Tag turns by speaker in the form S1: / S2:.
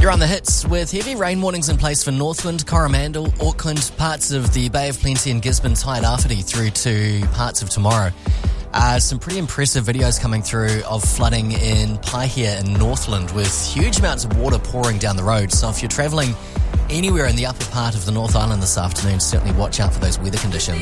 S1: You're on the hits with heavy rain warnings in place for Northland, Coromandel, Auckland, parts of the Bay of Plenty and Gisborne, Tairawhiti through to parts of tomorrow. Some pretty impressive videos coming through of flooding in Paihia in Northland with huge amounts of water pouring down the road. So if you're travelling anywhere in the upper part of the North Island this afternoon, certainly watch out for those weather conditions.